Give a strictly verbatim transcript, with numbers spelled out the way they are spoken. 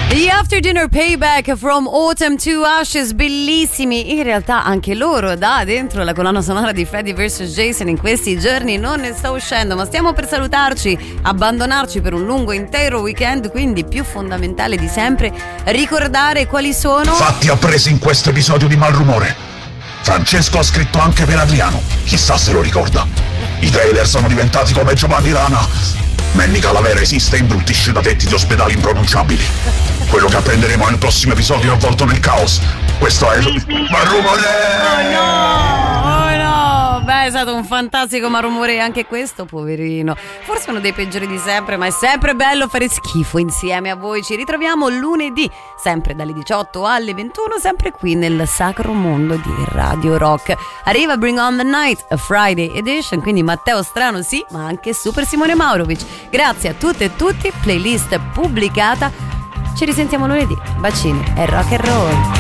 The After Dinner Payback from Autumn to Ashes, bellissimi. In realtà anche loro da dentro la colonna sonora di Freddy versus. Jason in questi giorni non ne sta uscendo, ma stiamo per salutarci, abbandonarci per un lungo intero weekend, quindi più fondamentale di sempre ricordare quali sono fatti appresi in questo episodio di Malrumore. Francesco ha scritto anche per Adriano, chissà se lo ricorda. I trailer sono diventati come Giovanni Rana. Manny Calavera esiste e imbruttisce da tetti di ospedali impronunciabili. Quello che apprenderemo nel prossimo episodio è avvolto nel caos. Questo è il Malrumore! Oh no! Oh no! Beh, è stato un fantastico Malrumore anche questo, poverino. Forse uno dei peggiori di sempre, ma è sempre bello fare schifo insieme a voi. Ci ritroviamo lunedì, sempre dalle diciotto alle ventuno, sempre qui nel sacro mondo di Radio Rock. Arriva Bring On The Night, a Friday edition, quindi Matteo Strano sì, ma anche Super Simone Maurovic. Grazie a tutte e tutti, playlist pubblicata. Ci risentiamo lunedì. Bacini e rock and roll.